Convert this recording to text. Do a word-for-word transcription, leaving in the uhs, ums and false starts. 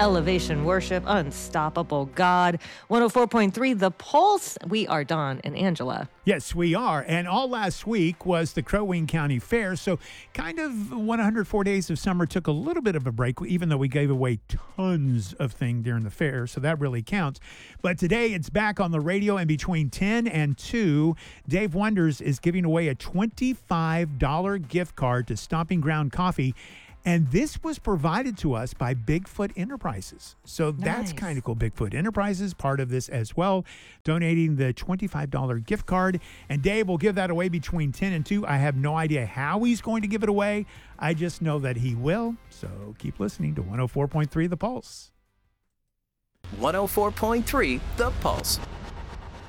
Elevation Worship, Unstoppable God. one oh four point three The Pulse. We are Don and Angela. Yes, we are. And all last week was the Crow Wing County Fair. So kind of one hundred four days of summer took a little bit of a break, even though we gave away tons of things during the fair. So that really counts. But today it's back on the radio, and between ten and two, Dave Wonders is giving away a twenty-five dollars gift card to Stomping Ground Coffee. And this was provided to us by Bigfoot Enterprises. So that's Nice. kind of cool. Bigfoot Enterprises, part of this as well, donating the twenty-five dollars gift card. And Dave will give that away between ten and two. I have no idea how he's going to give it away. I just know that he will. So keep listening to one oh four point three The Pulse. one oh four point three The Pulse.